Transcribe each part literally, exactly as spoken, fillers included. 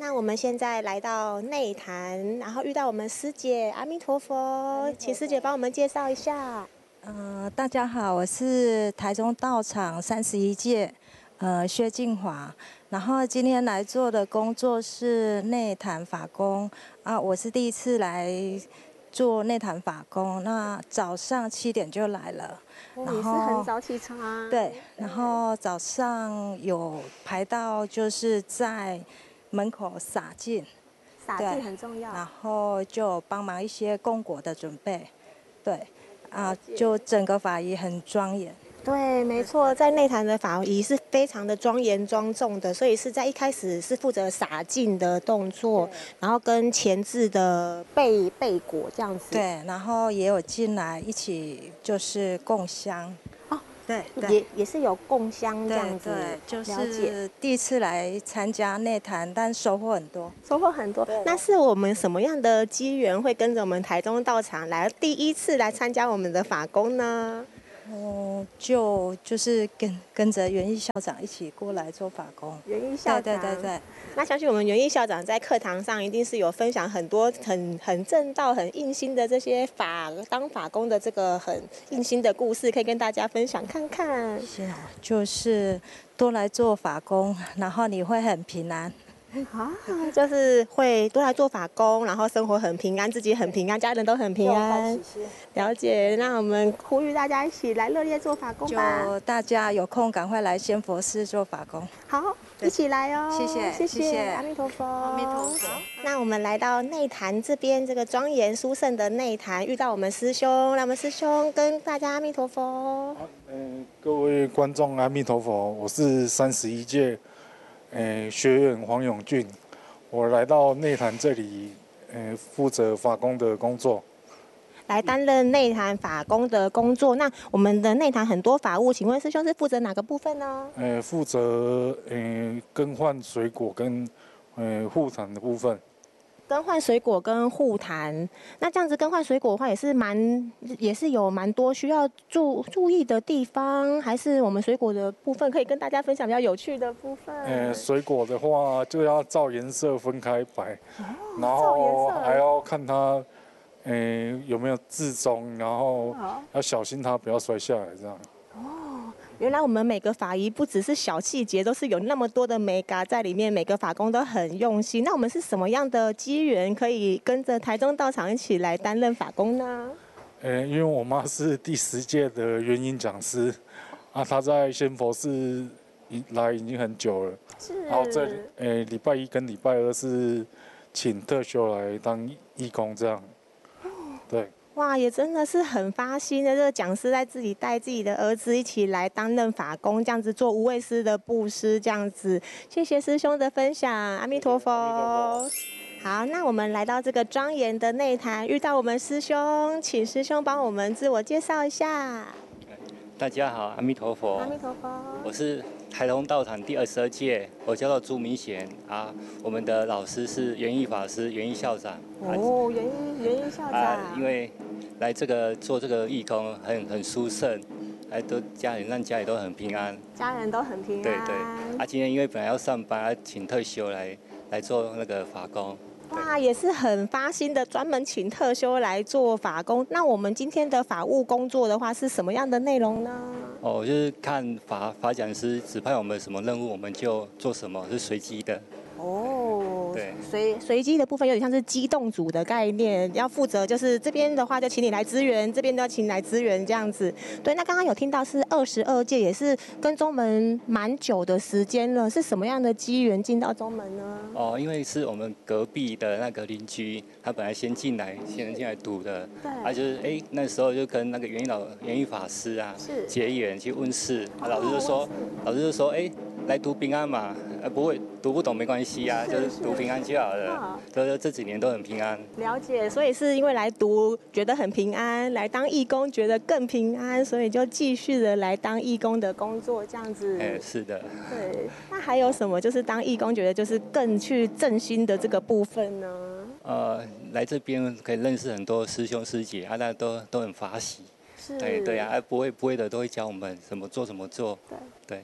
那我们现在来到内坛，然后遇到我们师姐，阿弥陀佛，请师姐帮我们介绍一下。 呃，大家好，我是台中道场三十一届，呃，薛静华。然后今天来做的工作是内坛法工啊，我是第一次来做内坛法工。那早上七点就来了， 哦、然后也是很早起床。 对，然后早上有排到就是在门口洒净， 洒净很重要。 然后就帮忙一些供果的准备，对。啊，就整个法仪很庄严。 对，没错，在内坛的法仪是非常的庄严庄重的，所以是在一开始是负责洒净的动作，然后跟前置的背背果这样子。 对，然后也有进来一起就是供香。 哦， 对， 也也是有供香这样子。 对，就是第一次来参加内坛，但收获很多。 收获很多。那是我们什么样的机缘会跟着我们台中道场来第一次来参加我们的法工呢？ 哦，就就是跟跟着园艺校长一起过来做法工。 园艺校长， 对对对对。 那相信我们园艺校长在课堂上一定是有分享很多很很正道、很硬心的这些法当法工的这个很硬心的故事，可以跟大家分享看看。 是啊，就是多来做法工，然后你会很平安。 啊，就是会多来做法工，然后生活很平安，自己很平安，家人都很平安。了解，那我们呼吁大家一起来热烈做法工吧。 就大家有空赶快来仙佛寺做法工。 好，一起来哦。 谢谢， 谢谢，阿弥陀佛， 阿弥陀佛。 那我们来到内坛这边，这个庄严殊胜的内坛，遇到我们师兄，那我们师兄跟大家阿弥陀佛。 好，嗯、呃，各位观众阿弥陀佛，我是三十一届。呃，学员黄永俊，我来到内坛这里，呃，负责法工的工作， 来担任内坛法工的工作。那我们的内坛很多法务，请问师兄是负责哪个部分呢？ 呃，负责呃更换水果跟呃护坛的部分。 更换水果跟护坛，那这样子更换水果的话，也是蛮，也是有蛮多需要注注意的地方，还是我们水果的部分可以跟大家分享比较有趣的部分。 呃，水果的话就要照颜色分开摆，哦、然后还要看它，呃有没有自中，然后要小心它不要摔下来这样。 哦，原来我们每个法仪不只是小细节，都是有那么多的美感在里面，每个法工都很用心。那我们是什么样的机缘可以跟着台中道场一起来担任法工呢？ 呃，因为我妈是第十届的原音讲师，啊，她在仙佛寺来已经很久了。 是。 然后这呃礼拜一跟礼拜二是请特休来当义工这样。对。 哇，也真的是很发心的，这个讲师在自己带自己的儿子一起来担任法工，这样子做无畏师的布施，这样子。谢谢师兄的分享，阿弥陀佛。好，那我们来到这个庄严的内坛，遇到我们师兄，请师兄帮我们自我介绍一下。 大家好，阿弥陀佛。 阿弥陀佛。 我是台中道场第二十二届，我叫做朱明贤啊。我们的老师是园艺法师、园艺校长。 哦，园艺园艺校长。 啊，因为来这个做这个义工很很殊胜，哎，都家人让家里都很平安。 家人都很平安。 对对。啊，今天因为本来要上班，啊、请特休来来做那个法工。 哇，也是很发心的，专门请特休来做法工。那我们今天的法务工作的话，是什么样的内容呢？ 哦，就是看法法讲师指派我们什么任务，我们就做什么，是随机的。 哦， 对， 随随机的部分有点像是机动组的概念，要负责就是这边的话就请你来支援，这边都要请你来支援这样子。对，那刚刚有听到是二十二届，也是跟中门蛮久的时间了，是什么样的机缘进到中门呢？ 哦，因为是我们隔壁的那个邻居，他本来先进来，先进来读的， 对， 他、啊、就是哎那时候就跟那个园艺老园艺法师啊结缘去问事，啊、老师就说，老师就说哎来读平安嘛，呃不会读不懂没关系啊，就是读平安就好了，就是这几年都很平安。 了解，所以是因为来读觉得很平安，来当义工觉得更平安，所以就继续的来当义工的工作这样子。 哎，是的。 对，那还有什么就是当义工觉得就是更去振兴的这个部分呢？ 呃，来这边可以认识很多师兄师姐啊，大家都都很法喜。 是。 对对啊，不会不会的都会教我们怎么做怎么做。 对。 对。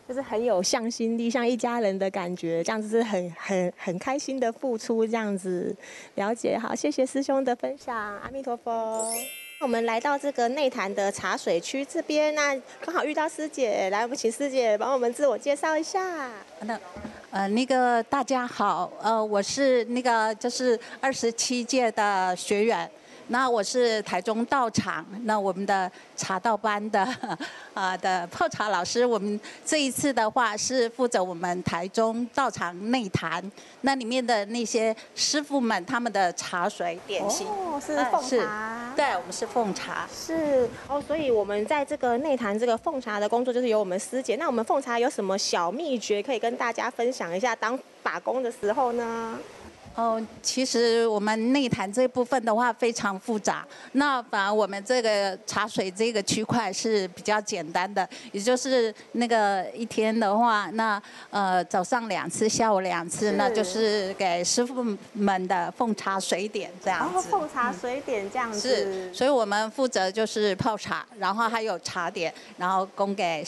就是很有向心力，像一家人的感觉，这样子是很很很开心的付出，这样子了解。好，谢谢师兄的分享，阿弥陀佛。我们来到这个内潭的茶水区这边，那刚好遇到师姐，来，我们请师姐帮我们自我介绍一下。 那呃，那个大家好，呃，我是那个就是二十七届的学员。那我是台中道场，那我们的茶道班的啊、呃、的泡茶老师，我们这一次的话是负责我们台中道场内坛，那里面的那些师傅们他们的茶水点心， 哦，是奉茶、 呃，对，我们是奉茶， 是哦，所以我们在这个内坛这个奉茶的工作就是由我们师姐。那我们奉茶有什么小秘诀可以跟大家分享一下？当把工的时候呢？ 哦，其实我们内坛这部分的话非常复杂，那反而我们这个茶水这个区块是比较简单的，也就是那个一天的话，那呃早上两次，下午两次，那就是给师傅们的奉茶水点这样子。 哦，奉茶水点这样子。 是，所以我们负责就是泡茶，然后还有茶点，然后供给